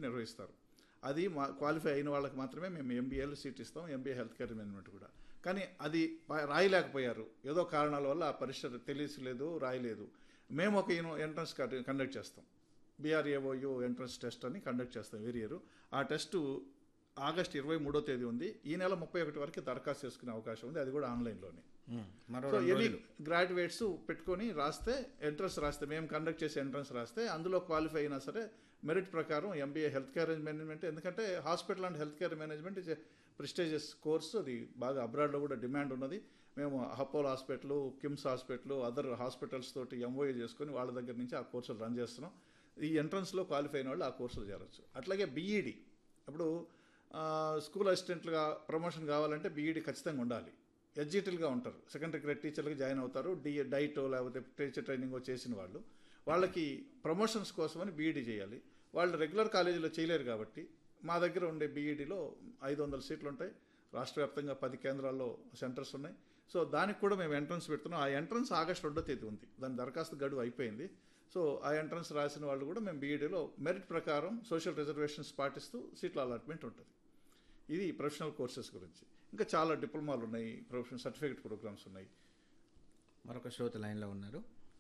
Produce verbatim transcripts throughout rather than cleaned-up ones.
చెప్పి నిర్వహిస్తారు. అది మా క్వాలిఫై అయిన వాళ్ళకి మాత్రమే మేము ఎంబీఏలో సీట్ ఇస్తాం, ఎంబీఏ హెల్త్ కేర్ మేనేజ్మెంట్ కూడా. కానీ అది రాయలేకపోయారు, ఏదో కారణాల వల్ల ఆ పరీక్ష తెలియలేదు, రాయలేదు. మేము ఒక ఎంట్రన్స్ కండక్ట్ చేస్తాం, బీఆర్ఏఓయు ఎంట్రన్స్ టెస్ట్ అని కండక్ట్ చేస్తాం ఎవ్రీ ఇయర్. ఆ టెస్టు ఆగస్ట్ ఇరవై మూడో తేదీ ఉంది. ఈ నెల ముప్పై ఒకటి వరకు దరఖాస్తు చేసుకునే అవకాశం ఉంది, అది కూడా ఆన్లైన్లోనే. సో ఎనీ గ్రాడ్యుయేట్స్ పెట్టుకొని రాస్తే, ఎంట్రన్స్ రాస్తే, మేము కండక్ట్ చేసే ఎంట్రన్స్ రాస్తే అందులో క్వాలిఫై అయినా సరే మెరిట్ ప్రకారం ఎంబీఏ హెల్త్ కేర్ మేనేజ్మెంట్, ఎందుకంటే hospital and health care management is prestigious course, అది బాగా అబ్రాడ్లో కూడా డిమాండ్ ఉన్నది. మేము Apollo hospital, KIMS hospital, other hospitals తోటి ఎంఓఏ చేసుకొని వాళ్ళ దగ్గర నుంచి ఆ కోర్సులు రన్ చేస్తున్నాం. ఈ ఎంట్రన్స్లో క్వాలిఫై అయిన వాళ్ళు ఆ కోర్సులు చేరవచ్చు. అట్లాగే బీఈడి, ఇప్పుడు స్కూల్ అసిస్టెంట్లుగా ప్రమోషన్ కావాలంటే బీఈడి ఖచ్చితంగా ఉండాలి. ఎడ్జిటల్గా ఉంటారు, సెకండరీ గ్రేడ్ టీచర్లుగా జాయిన్ అవుతారు, డి డైటో లేకపోతే టీచర్ ట్రైనింగ్ చేసిన వాళ్ళు. వాళ్ళకి ప్రమోషన్స్ కోసమని బీఈడి చేయాలి. వాళ్ళు రెగ్యులర్ కాలేజీలో చేయలేరు కాబట్టి మా దగ్గర ఉండే బీఈడిలో ఐదు వందల సీట్లు ఉంటాయి. రాష్ట్ర వ్యాప్తంగా పది కేంద్రాల్లో సెంటర్స్ ఉన్నాయి. సో దానికి కూడా మేము ఎంట్రన్స్ పెడుతున్నాం. ఆ ఎంట్రన్స్ ఆగస్ట్ రెండో తేదీ ఉంది, దాని దరఖాస్తు గడువు అయిపోయింది. సో ఆ ఎంట్రన్స్ రాసిన వాళ్ళు కూడా మేము బీఈడీలో మెరిట్ ప్రకారం సోషల్ రిజర్వేషన్స్ పాటిస్తూ సీట్ల అలాట్మెంట్ ఉంటుంది. ఇది ప్రొఫెషనల్ కోర్సెస్ గురించి. ఇంకా చాలా డిప్లొమాలు ఉన్నాయి, ప్రొఫెషనల్ సర్టిఫికేట్ ప్రోగ్రామ్స్ ఉన్నాయి. మరొక శ్రోత లైన్లో ఉన్నారు.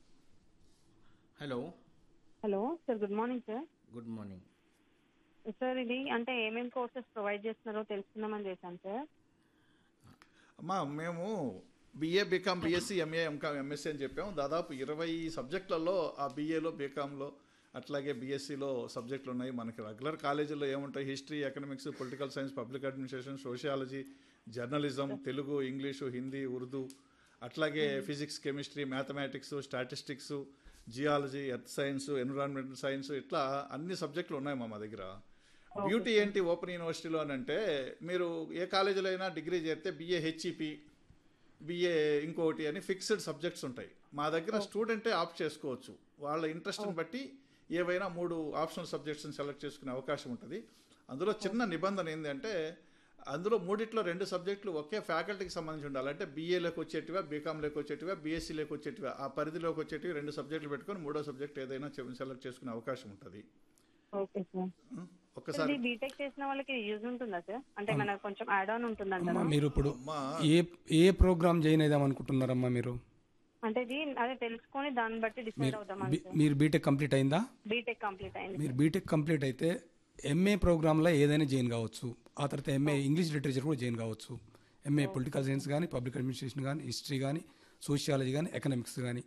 Hello hello sir, good morning sir. Good morning sir, ఇది అంటే ఏమేమి కోర్సెస్ ప్రొవైడ్ చేస్తున్నారో తెలుసుకుందామని చేశాను సార్. అమ్మా, మేము BA, BCom, BSc, MA, MCom, MSc అని చెప్పాము. దాదాపు ఇరవై సబ్జెక్టులలో ఆ బీఏలో, బీకామ్లో, అట్లాగే బీఎస్సీలో సబ్జెక్టులు ఉన్నాయి. మనకి రెగ్యులర్ కాలేజీలో ఏముంటాయి, history, economics, political science, public administration, sociology, journalism, Telugu, English, Hindi, Urdu, అట్లాగే physics, chemistry, mathematics, statistics, geology, earth science, environmental science, ఇట్లా అన్ని సబ్జెక్టులు ఉన్నాయి మా దగ్గర. బ్యూటీ ఏంటి ఓపెన్ యూనివర్సిటీలో అని అంటే, మీరు ఏ కాలేజీలో అయినా డిగ్రీ చేస్తే బీఏ హెచ్ఈపి, బీఏ ఇంకోటి అని ఫిక్స్డ్ సబ్జెక్ట్స్ ఉంటాయి. మా దగ్గర స్టూడెంటే ఆప్ట్ చేసుకోవచ్చు, వాళ్ళ ఇంట్రెస్ట్ని బట్టి ఏవైనా మూడు ఆప్షనల్ సబ్జెక్ట్స్ని సెలెక్ట్ చేసుకునే అవకాశం ఉంటుంది. అందులో చిన్న నిబంధన ఏంటంటే, అందులో మూడిట్లో రెండు సబ్జెక్టులు ఒకే ఫ్యాకల్టీకి సంబంధించి ఉండాలి. అంటే బీఏలోకి వచ్చేటివా, బీకామ్లోకి వచ్చేటివా, బీఎస్సీలోకి వచ్చేటివా, ఆ పరిధిలోకి వచ్చేటివి రెండు సబ్జెక్టులు పెట్టుకొని మూడో సబ్జెక్ట్ ఏదైనా సెలెక్ట్ చేసుకునే అవకాశం ఉంటుంది. Okay sir. ఒక్కసారి బీటెక్ చేసిన వాళ్ళకి యూజ్ ఉంటుందా సార్? అంటే మనకు కొంచెం యాడ్ ఆన్ ఉంటుందంటారా? మీరు ఇప్పుడు ఏ ఏ ప్రోగ్రామ్ జాయిన్ అయిదాం అనుకుంటున్నారమ్మా మీరు? అంటే ఇది అదే తెలుసుకొని దాన్ని బట్టి డిసైడ్ అవుతాం. మీరు బీటెక్ కంప్లీట్ అయిందా? బీటెక్ కంప్లీట్ అయింది. మీరు బీటెక్ కంప్లీట్ అయితే ఎంఏ ప్రోగ్రాంలో ఏదైనా జాయిన్ కావచ్చు. ఆ తర్వాత ఎంఏ ఇంగ్లీష్ లిటరేచర్ కూడా జాయిన్ కావచ్చు. ఎంఏ పొలిటికల్ సైన్స్ కానీ, పబ్లిక్ అడ్మినిస్ట్రేషన్ కానీ, హిస్టరీ కానీ, సోషియాలజీ కానీ, ఎకనామిక్స్ కానీ.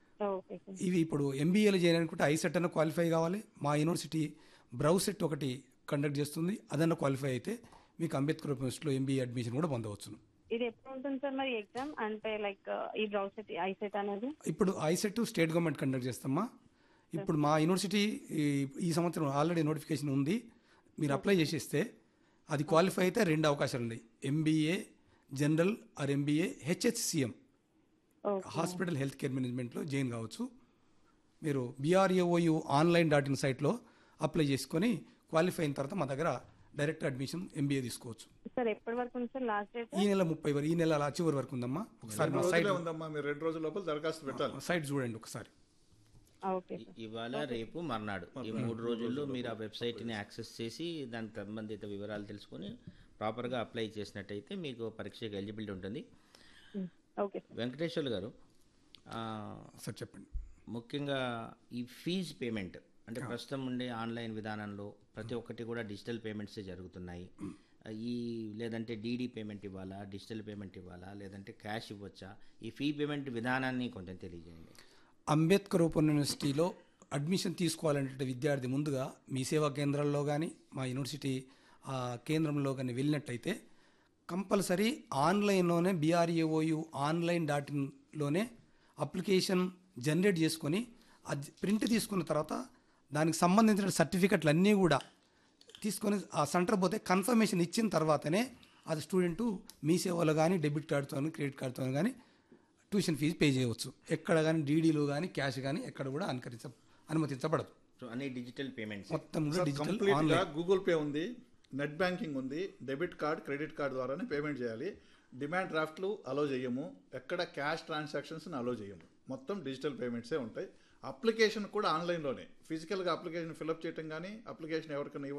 ఇవి ఇప్పుడు ఎంబీఏలో జాయిన్ అనుకుంటే ఐసెట్ అన్న క్వాలిఫై కావాలి. మా యూనివర్సిటీ బ్రౌసెట్ ఒకటి కండక్ట్ చేస్తుంది, అదన్న క్వాలిఫై అయితే మీకు అంబేద్కర్ యూనివర్సిటీలో ఎంబీఏ అడ్మిషన్ కూడా పొందవచ్చు. ఇది ఎప్పుడు ఉంటుంది సార్ మరి ఎగ్జామ్? అంటే లైక్ ఈ బ్రౌసెట్ ఐసెట్ అనేది ఇప్పుడు ఐసెట్ స్టేట్ గవర్నమెంట్ కండక్ట్ చేస్తామా. ఇప్పుడు మా యూనివర్సిటీ ఈ సంవత్సరం ఆల్రెడీ నోటిఫికేషన్ ఉంది, మీరు అప్లై చేసేస్తే అది క్వాలిఫై అయితే రెండు అవకాశాలు ఉన్నాయి. MBA general or MBA HHCM hospital health care మేనేజ్మెంట్లో జాయిన్ కావచ్చు. మీరు బీఆర్ఏఓయు ఆన్లైన్ డాట్ ఇన్ సైట్లో అప్లై చేసుకొని క్వాలిఫై అయిన తర్వాత మా దగ్గర డైరెక్ట్ అడ్మిషన్ ఎంబీఏ తీసుకోవచ్చు. సార్ ఎప్పటి వరకు ఉంది సార్ లాస్ట్ డేట్? ఈ నెల ముప్పై వరకు, ఈ నెల చివరి వరకు ఉందమ్మా. ఒకసారి మా సైట్ ఉందమ్మా, మీరు రెండు రోజుల లోపల దరఖాస్తు పెట్టాలి. సైట్ చూడండి ఒకసారి. ఇవాళ, రేపు, మర్నాడు ఈ మూడు రోజుల్లో మీరు ఆ వెబ్సైట్ని యాక్సెస్ చేసి దానికి సంబంధిత వివరాలు తెలుసుకొని ప్రాపర్గా అప్లై చేసినట్టయితే మీకు పరీక్షకు ఎలిజిబిలిటీ ఉంటుంది. వెంకటేశ్వర్లు గారు సార్ చెప్పండి. ముఖ్యంగా ఈ ఫీజు పేమెంట్ అంటే ప్రస్తుతం ఉండే ఆన్లైన్ విధానంలో ప్రతి ఒక్కటి కూడా డిజిటల్ పేమెంట్సే జరుగుతున్నాయి. ఈ లేదంటే డీడీ పేమెంట్ ఇవ్వాలా, డిజిటల్ పేమెంట్ ఇవ్వాలా, లేదంటే క్యాష్ ఇవ్వచ్చా? ఈ ఫీ పేమెంట్ విధానాన్ని కొంచెం తెలియజేయండి. అంబేద్కర్ ఓపెన్ యూనివర్సిటీలో అడ్మిషన్ తీసుకోవాలంటే విద్యార్థి ముందుగా మీ సేవా కేంద్రాల్లో కానీ, మా యూనివర్సిటీ కేంద్రంలో కానీ వెళ్ళినట్టయితే కంపల్సరీ ఆన్లైన్లోనే BRAOU online dot ఇన్లోనే application generate చేసుకొని అది ప్రింట్ తీసుకున్న తర్వాత దానికి సంబంధించిన సర్టిఫికెట్లు అన్నీ కూడా తీసుకొని ఆ సెంటర్ పోతే కన్ఫర్మేషన్ ఇచ్చిన తర్వాతనే అది స్టూడెంటు మీ సేవలో కానీ డెబిట్ కార్డుతో కానీ క్రెడిట్ కార్డుతో కానీ ట్యూషన్ ఫీజు పే చేయవచ్చు. ఎక్కడ కానీ డీడీలో కానీ క్యాష్ కానీ ఎక్కడ కూడా అనుకరించ అనుమతించబడదు. అన్ని డిజిటల్ పేమెంట్స్ మొత్తం డిజిటల్. గూగుల్ పే ఉంది, నెట్ బ్యాంకింగ్ ఉంది, డెబిట్ కార్డ్, క్రెడిట్ కార్డ్ ద్వారానే పేమెంట్ చేయాలి. డిమాండ్ డ్రాఫ్ట్లు అలో చేయము, ఎక్కడ క్యాష్ ట్రాన్సాక్షన్స్ని అలో చేయము, మొత్తం డిజిటల్ పేమెంట్సే ఉంటాయి. అప్లికేషన్ కూడా ఆన్లైన్లోనే, ఫిజికల్గా అప్లికేషన్ ఫిల్అప్ చేయడం కానీ, అప్లికేషన్ ఎవరికైనా